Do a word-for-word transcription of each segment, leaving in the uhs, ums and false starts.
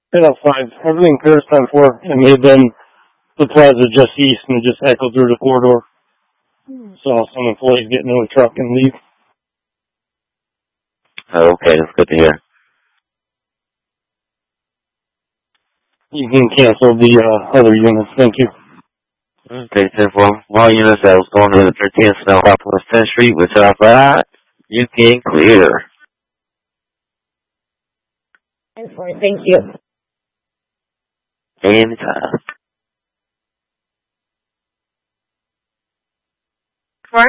ten oh five. Everything Paris ten four. It may have been the plaza just east and it just echoed through the corridor. Hmm. Saw some employees get into a truck and leave. Oh, okay, that's good to hear. You can cancel the uh, other units. Thank you. Okay, ten four. All units that was going to the thirteenth Southwest tenth Street with South that, you can clear. ten four, thank you. Anytime. Four?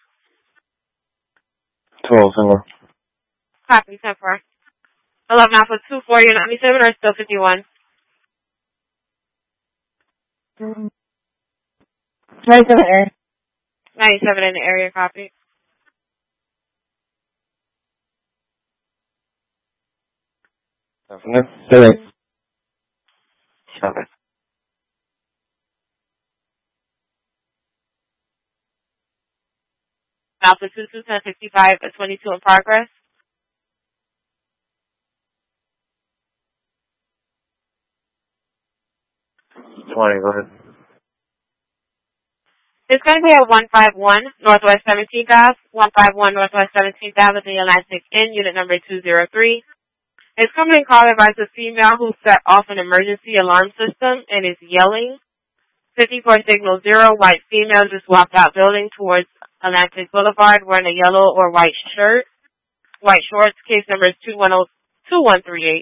twelve, four. Copy, ten four. eleven Alpha two four, you're ninety-seven or still fifty-one? Mm. ninety-seven area. ninety-seven in the area, copy. Seven. Seven. Alpha two two ten sixty-five at twenty-two in progress. twenty, go ahead. It's going to be at one five one Northwest seventeenth Avenue, one five one Northwest seventeenth Avenue, the Atlantic Inn, unit number two zero three. It's coming in call by a female who set off an emergency alarm system and is yelling. fifty-four signal zero, white female just walked out building towards Atlantic Boulevard wearing a yellow or white shirt. White shorts, case number is two one zero two one three eight.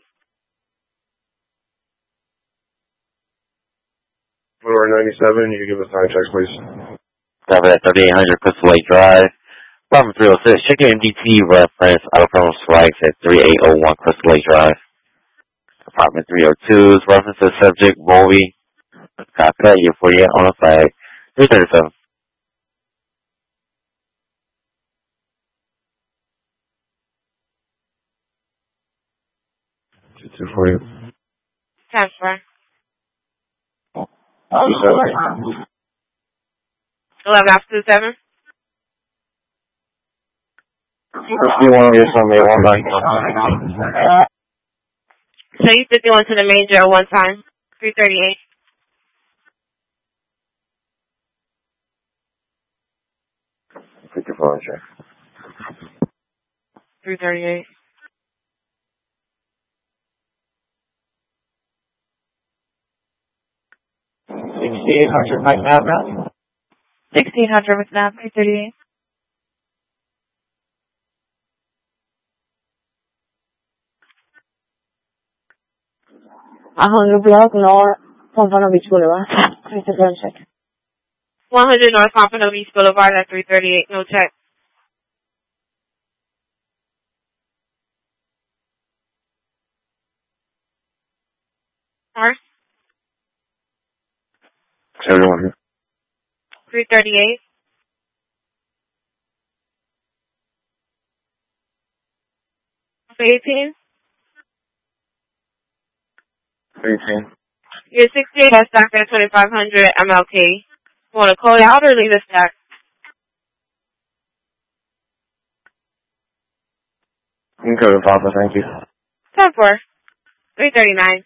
Boulevard ninety-seven, you can give us time checks, please. Cover at thirty-eight hundred Crystal Lake Drive. Apartment three oh six, check your M D T reference, auto phone strikes at thirty-eight oh one Crystal Lake Drive. Apartment three oh two, reference to subject, Bowie. Copy that, you forty-eight on the flag. three thirty-seven. two forty. ten four. eleven after two seven. You want to get somebody one night? So you fifty-one to the main jail one time. three thirty-eight. fifty-four, check. three thirty-eight. sixty-eight hundred Mike Maverick. sixteen hundred with Nav, three thirty-eight. one hundred block North Pompano Beach Boulevard. three thirty-seven check. one hundred North Pompano Beach Boulevard at three thirty-eight, no check. Or? Everyone here. three thirty-eight. eighteen. eighteen. You're sixty-eight, that's stacked at twenty-five hundred M L K. Want to call it out or leave it stacked? You can go to Papa, thank you. ten four. three thirty-nine.